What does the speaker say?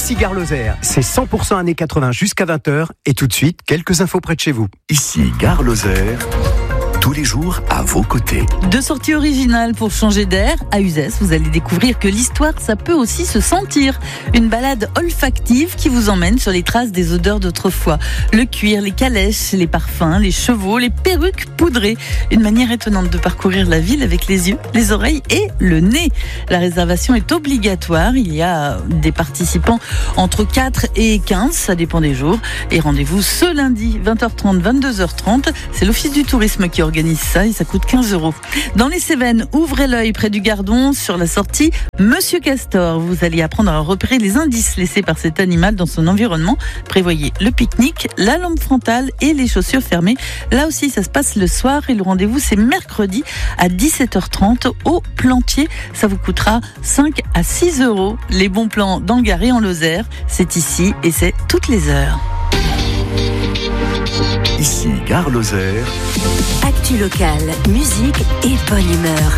Ici Gare Lozère, c'est 100% années 80 jusqu'à 20h. Et tout de suite, quelques infos près de chez vous. Ici Gare Lozère, tous les jours à vos côtés. Deux sorties originales pour changer d'air. À Uzès, vous allez découvrir que l'histoire, ça peut aussi se sentir. Une balade olfactive qui vous emmène sur les traces des odeurs d'autrefois. Le cuir, les calèches, les parfums, les chevaux, les perruques poudrées. Une manière étonnante de parcourir la ville avec les yeux, les oreilles et le nez. La réservation est obligatoire. Il y a des participants entre 4 et 15, ça dépend des jours. Et rendez-vous ce lundi, 20h30, 22h30. C'est l'Office du tourisme qui organise ça et ça coûte 15 €. Dans les Cévennes, ouvrez l'œil près du Gardon sur la sortie Monsieur Castor. Vous allez apprendre à repérer les indices laissés par cet animal dans son environnement. Prévoyez le pique-nique, la lampe frontale et les chaussures fermées. Là aussi, ça se passe le soir et le rendez-vous, c'est mercredi à 17h30 au Plantier. Ça vous coûtera 5 à 6 €. Les bons plans dans le Gard et en Lozère, c'est ici et c'est toutes les heures. Ici Gare Lozère. Actu locale, musique et bonne humeur.